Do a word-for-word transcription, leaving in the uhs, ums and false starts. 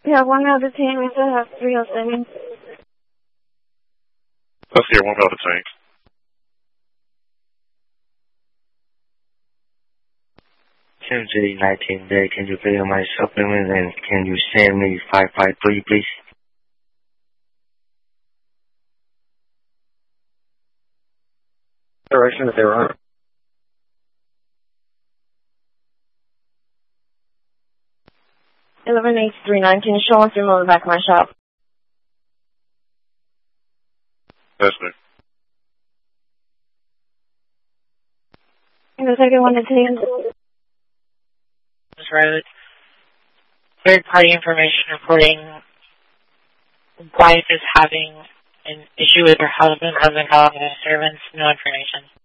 We have one out of ten. We still have three oh seven. Let's hear one out of tank. Tim J nineteen day, can you fill my supplement and can you send me five five three, please? Direction that they're on. eleven eight three nine, can you show us your mode back my shop? That's me. And the second one to ten. Road. Third party information reporting wife is having an issue with her husband, husband calling the disturbance, no information.